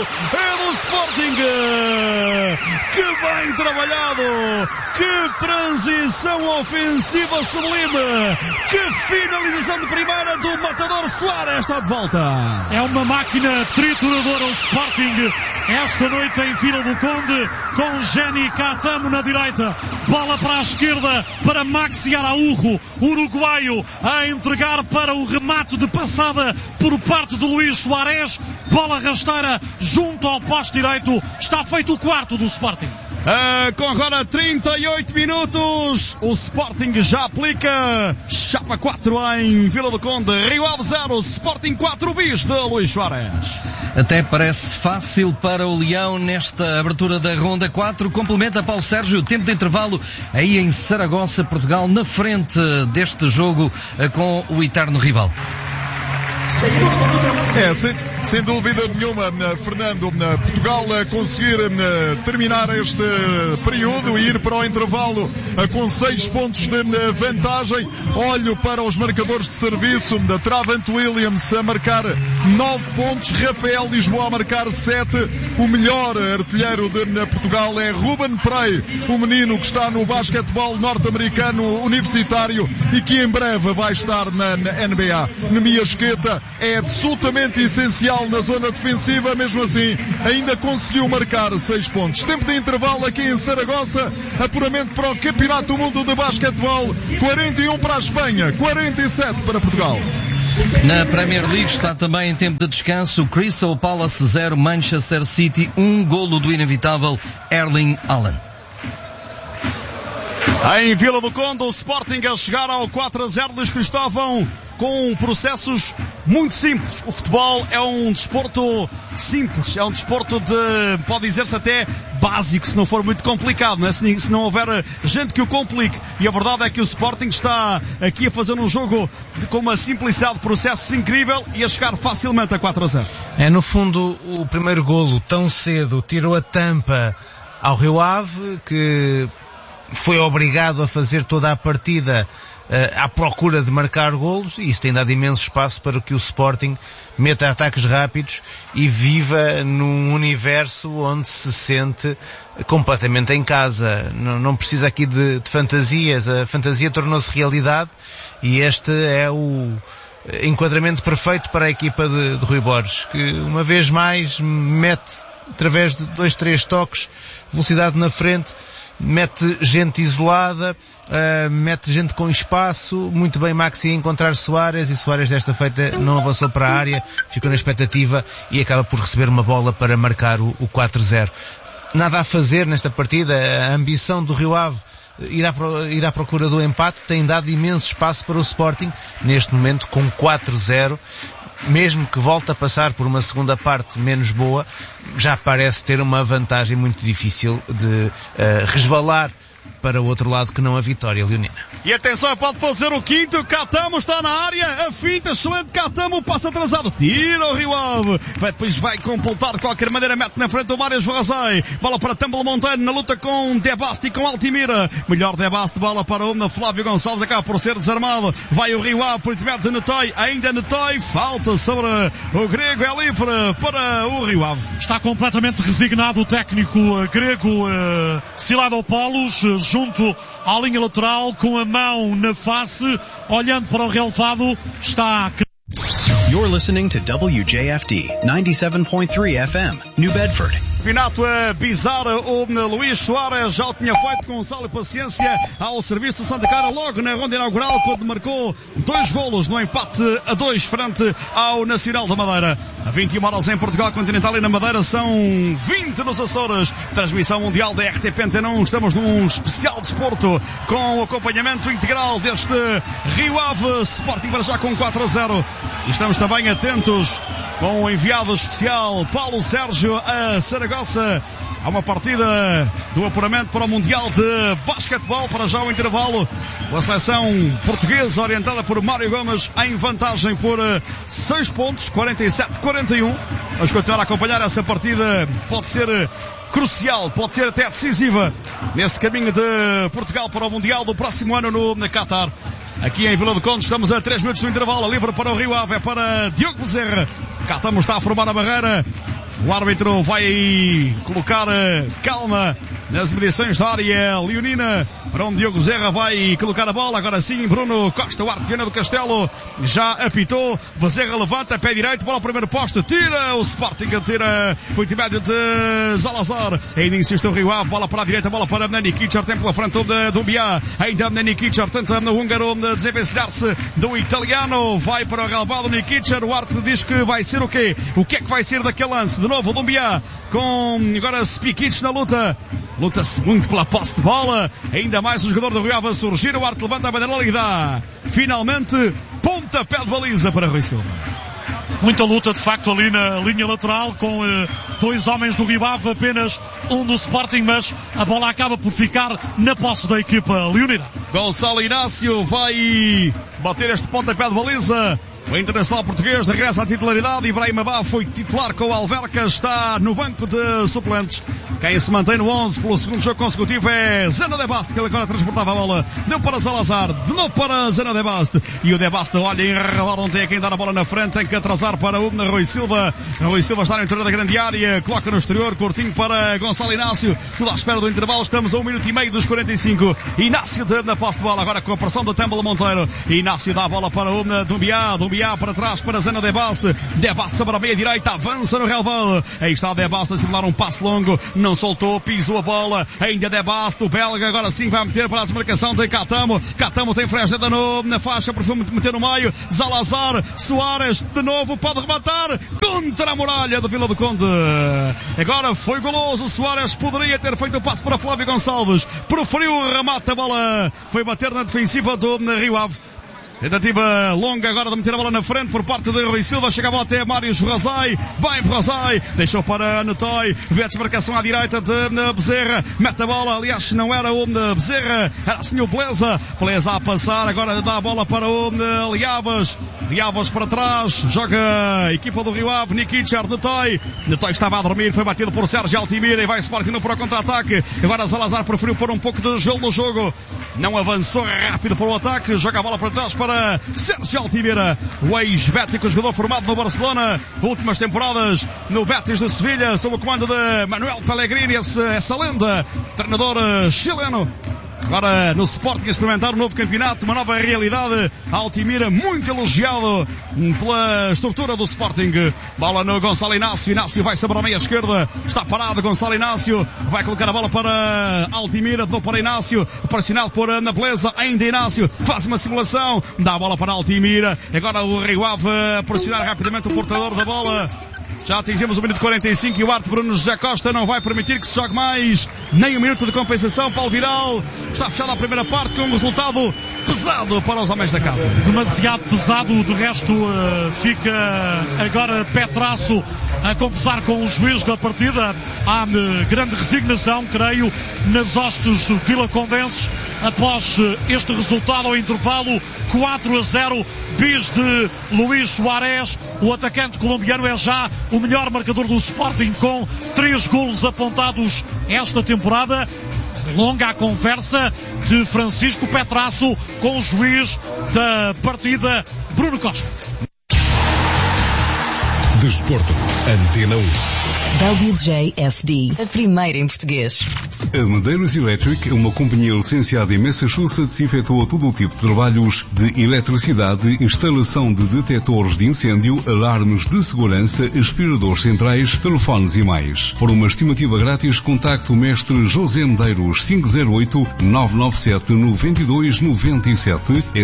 é do Sporting. Que bem trabalhado, que transição ofensiva sublime, que finalização de primeira do matador Soares. Está de volta. É uma máquina trituradora o Sporting esta noite em Vila do Conde, com Jenny Catamo na direita, bola para a esquerda para Maxi Araújo, uruguaio, a entregar para o remate de passada por parte do Luís Soares, bola rasteira junto ao poste direito. Está feito o quarto do Sporting. Com agora 38 minutos, o Sporting já aplica chapa 4 em Vila do Conde. Rio Ave 0, Sporting 4 bis de Luís Soares. Até parece fácil para o Leão nesta abertura da ronda 4. Complementa Paulo Sérgio, tempo de intervalo aí em Saragossa, Portugal, na frente deste jogo com o eterno rival. Sem dúvida nenhuma, Fernando, Portugal a conseguir terminar este período e ir para o intervalo com 6 pontos de vantagem. Olho para os marcadores de serviço, Travant Williams a marcar 9 pontos, Rafael Lisboa a marcar 7. O melhor artilheiro de Portugal é Ruben Prey, o menino que está no basquetebol norte-americano universitário e que em breve vai estar na NBA. Nemias-Queta é absolutamente essencial na zona defensiva, mesmo assim ainda conseguiu marcar 6 pontos. Tempo de intervalo aqui em Saragossa, apuramento para o Campeonato do Mundo de Basquetebol, 41 para a Espanha, 47 para Portugal. Na Premier League está também em tempo de descanso, Crystal Palace 0, Manchester City 1, golo do inevitável Erling Haaland. Em Vila do Conde, o Sporting a chegar ao 4-0, Luís Cristóvão, com processos muito simples. O futebol é um desporto simples, é um desporto pode dizer-se até básico, se não for muito complicado, não é? Se não houver gente que o complique. E a verdade é que o Sporting está aqui a fazer um jogo com uma simplicidade de processos incrível e a chegar facilmente a 4-0. No fundo, o primeiro golo tão cedo tirou a tampa ao Rio Ave, que foi obrigado a fazer toda a partida à procura de marcar golos, e isso tem dado imenso espaço para que o Sporting meta ataques rápidos e viva num universo onde se sente completamente em casa. Não precisa aqui de fantasias, a fantasia tornou-se realidade e este é o enquadramento perfeito para a equipa de Rui Borges, que uma vez mais mete, através de 2-3 toques, velocidade na frente, mete gente isolada, mete gente com espaço, muito bem Maxi a encontrar Soares, e Soares desta feita não avançou para a área, ficou na expectativa e acaba por receber uma bola para marcar o 4-0. Nada a fazer nesta partida, a ambição do Rio Ave ir à procura do empate tem dado imenso espaço para o Sporting, neste momento com 4-0. Mesmo que volte a passar por uma segunda parte menos boa, já parece ter uma vantagem muito difícil de resvalar para o outro lado que não a vitória leonina. E atenção, pode fazer o quinto, Catamo está na área, a finta, excelente Catamo, passa atrasado, tira o Rio Ave, depois vai completar de qualquer maneira, mete na frente o Mário Varrazai, bola para Tambel Montano, na luta com Debasti e com Altimira, melhor Debasti, bola para o Flávio Gonçalves, acaba por ser desarmado, vai o Rio Ave, por intermédio de Netoi, ainda Netoi, falta sobre o grego, é livre para o Rio Ave. Está completamente resignado o técnico grego Siladopoulos, junto à linha lateral, com a mão na face, olhando para o relevado, está... You're listening to WJFD 97.3 FM, New Bedford. Campeonato a bizar o Luís Soares, já o tinha feito com sal e paciência ao serviço do Santa Clara logo na ronda inaugural, quando marcou 2 golos no empate a 2 frente ao Nacional da Madeira. A 21 horas em Portugal Continental e na Madeira são 20 nos Açores. Transmissão mundial da RTP Antena 1. Estamos num especial desporto com o acompanhamento integral deste Rio Ave Sporting, para já com 4-0. E estamos também atentos com o enviado especial Paulo Sérgio a Saragossa. Há uma partida do apuramento para o Mundial de Basquetebol. Para já o intervalo, a seleção portuguesa orientada por Mário Gomes em vantagem por 6 pontos, 47-41. Vamos continuar a acompanhar essa partida, pode ser crucial, pode ser até decisiva nesse caminho de Portugal para o Mundial do próximo ano no Qatar. Aqui em Vila do Conde estamos a 3 minutos do intervalo, livre para o Rio Ave, é para Diogo Bezerra. Catamo está a formar a barreira O árbitro vai colocar calma nas medições da área leonina, para onde Diogo Zerra vai colocar a bola. Agora sim, Bruno Costa, o árbitro Viana do Castelo, já apitou. Bezerra levanta, pé direito, bola ao primeiro poste, tira o Sporting, tira o intermédio de Zalazar. Ainda insiste o Rio Ave, bola para a direita, bola para Nikic, tempo pela frente do Biá. Ainda Nikic, tenta no húngaro desenvencilhar-se do italiano, vai para o relevado Nikic. O árbitro diz que vai ser o quê? O que é que vai ser daquele lance? De novo o Dumbiá, com agora Spikic na luta. Luta-se muito pela posse de bola. Ainda mais o jogador do Rio Ave a surgir. O árbitro levanta a bandeira e dá finalmente pontapé de baliza para Rui Silva. Muita luta de facto ali na linha lateral, com dois homens do Rio Ave, apenas um do Sporting, mas a bola acaba por ficar na posse da equipa leonina. Gonçalo Inácio vai bater este pontapé de baliza. O internacional português regressa à titularidade. Ibrahim Abá foi titular com o Alverca, está no banco de suplentes. Quem se mantém no 11 pelo segundo jogo consecutivo é Zena de Baste, que ele agora transportava a bola. Deu para Salazar, de novo para Zena de Baste. E o de Baste, olha, enrolado, não tem quem dar a bola na frente, tem que atrasar para o Rui Silva. Rui Silva está no interior da grande área, coloca no exterior, curtinho para Gonçalo Inácio. Tudo à espera do intervalo, estamos a 1 minuto e meio dos 45. Inácio na posse de bola, agora com a pressão da Tâmbala Monteiro. Inácio dá a bola para o Dumbiá. Dumbiá para trás para Zena de Baste. De Baste sobre a meia direita, avança no relevado. Aí está De Baste a simular um passe longo, não soltou, pisou a bola. Ainda De Baste, o belga agora sim vai meter para a desmarcação de Catamo. Catamo tem Frejeda na faixa, por meter no meio. Zalazar, Soares, de novo pode rematar contra a muralha do Vila do Conde. Agora foi goloso. Soares poderia ter feito o passe para Flávio Gonçalves, preferiu o remate, a bola foi bater na defensiva do Rio Ave. Tentativa longa agora de meter a bola na frente por parte de Rui Silva. Chega a bola até Mários Ferrazai. Bem Ferrazai. Deixou para Notói. Vê a desmarcação à direita de Bezerra. Mete a bola. Aliás, não era o Bezerra. Era assim o Beleza. Beleza a passar. Agora dá a bola para o Liavas. Liavas para trás. Joga a equipa do Rio Ave. Nikic, Notói. Notói estava a dormir. Foi batido por Sérgio Altimira e vai Sporting para o contra-ataque. Agora Salazar preferiu pôr um pouco de gelo no jogo. Não avançou rápido para o ataque. Joga a bola para trás para Sérgio Altimira, o ex-bético, jogador formado no Barcelona, últimas temporadas no Betis de Sevilha, sob o comando de Manuel Pellegrini, essa lenda, treinador chileno. Agora no Sporting a experimentar um novo campeonato, uma nova realidade. Altimira muito elogiado pela estrutura do Sporting. Bola no Gonçalo Inácio. Inácio vai sobre a meia esquerda. Está parado Gonçalo Inácio. Vai colocar a bola para Altimira. De novo para Inácio. Pressionado por Ana Beleza. Ainda Inácio. Faz uma simulação. Dá a bola para Altimira. Agora o Rio Ave a pressionar rapidamente o portador da bola. Já atingimos o minuto 45 e o árbitro Bruno José Costa não vai permitir que se jogue mais nem um minuto de compensação. Paulo Viral, está fechada a primeira parte com um resultado pesado para os homens da casa. Demasiado pesado, de resto fica agora pé traço a conversar com o juiz da partida. Há grande resignação, creio, nas hostes vilacondenses após este resultado ao intervalo. 4-0, bis de Luís Soares. O atacante colombiano é já o melhor marcador do Sporting, com 3 golos apontados esta temporada. Longa a conversa de Francisco Petraço com o juiz da partida, Bruno Costa. Desporto, Antena 1. WJFD, a primeira em português. A Medeiros Electric é uma companhia licenciada em Massachusetts e efetua todo o tipo de trabalhos de eletricidade, instalação de detectores de incêndio, alarmes de segurança, aspiradores centrais, telefones e mais. Por uma estimativa grátis, contacte o mestre José Medeiros, 508-997-9297. É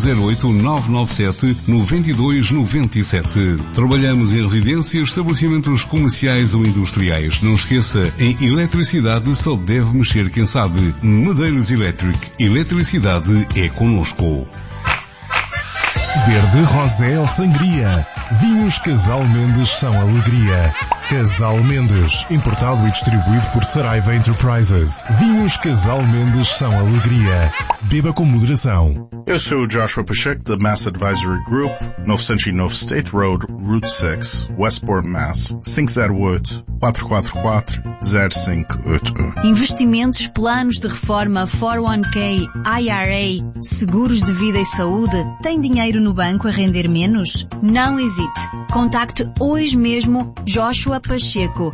508-997-9297. Trabalhamos em residências, estabelecimentos comerciais ou industriais. Não esqueça, em eletricidade só deve mexer quem sabe. Medeiros Electric. Eletricidade é connosco. Verde, rosé ou sangria. Vinhos Casal Mendes são alegria. Casal Mendes, importado e distribuído por Saraiva Enterprises. Vinhos Casal Mendes são alegria. Beba com moderação. Eu sou o Joshua Pacheco da Mass Advisory Group, 909 State Road, Route 6, Westport, Mass. 508-444-0581. Investimentos, planos de reforma, 401k, IRA, seguros de vida e saúde. Tem dinheiro no banco a render menos? Não hesite. Contacte hoje mesmo Joshua Joshua Pacheco,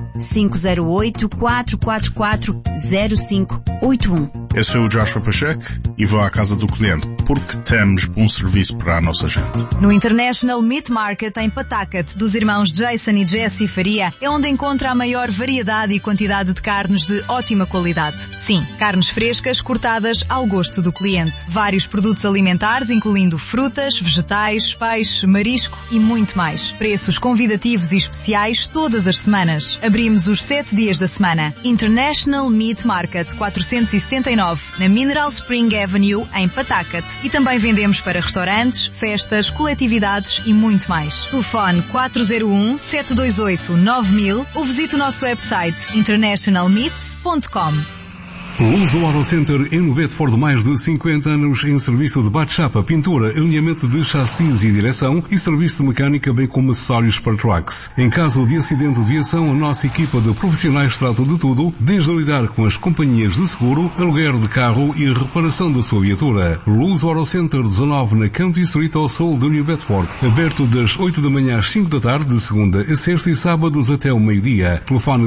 508-444-0581. Eu sou o Joshua Pacheco e vou à casa do cliente, porque temos bom serviço para a nossa gente. No International Meat Market em Pawtucket, dos irmãos Jason e Jesse Faria, é onde encontra a maior variedade e quantidade de carnes de ótima qualidade. Sim, carnes frescas cortadas ao gosto do cliente. Vários produtos alimentares, incluindo frutas, vegetais, peixe, marisco e muito mais. Preços convidativos e especiais todas as semanas. Abrimos os 7 dias da semana. International Meat Market 479, na Mineral Spring Avenue, em Pawtucket. E também vendemos para restaurantes, festas, coletividades e muito mais. Telefone 401-728-9000 ou visite o nosso website internationalmeats.com. Luso Auto Center em Bedford, mais de 50 anos em serviço de bate-chapa, pintura, alinhamento de chassis e direção e serviço de mecânica, bem como acessórios para trucks. Em caso de acidente de viação, a nossa equipa de profissionais trata de tudo, desde lidar com as companhias de seguro, aluguer de carro e reparação da sua viatura. Luso Auto Center 19 na County Street ao sul de New Bedford, aberto das 8 da manhã às 5 da tarde, de segunda a sexta e sábados até o meio-dia. Telefone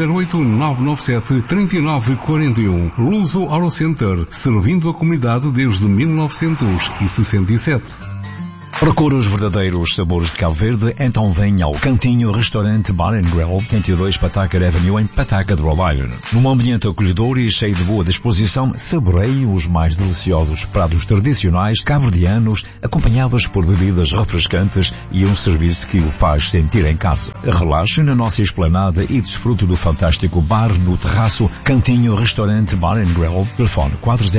508-997-3941. Luso Auto Center, servindo a comunidade desde 1967. Procura os verdadeiros sabores de Cabo Verde? Então venha ao Cantinho Restaurante Bar and Grill, 82 Pawtucket Avenue, em Pawtucket, Rhode Island. Num ambiente acolhedor e cheio de boa disposição, saboreie os mais deliciosos pratos tradicionais cabo-verdianos, acompanhados por bebidas refrescantes e um serviço que o faz sentir em casa. Relaxe na nossa esplanada e desfrute do fantástico bar no terraço Cantinho Restaurante Bar and Grill. Telefone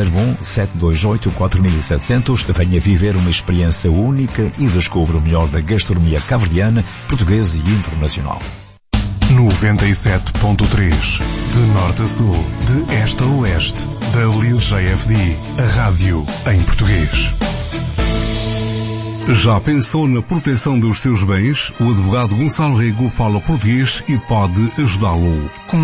401-728-4700. Venha viver uma experiência única e descubra o melhor da gastronomia cabo-verdiana, portuguesa e internacional. 97.3, de norte a sul, de este a oeste, da Lil JFD, a rádio em português. Já pensou na proteção dos seus bens? O advogado Gonçalo Rego fala português e pode ajudá-lo.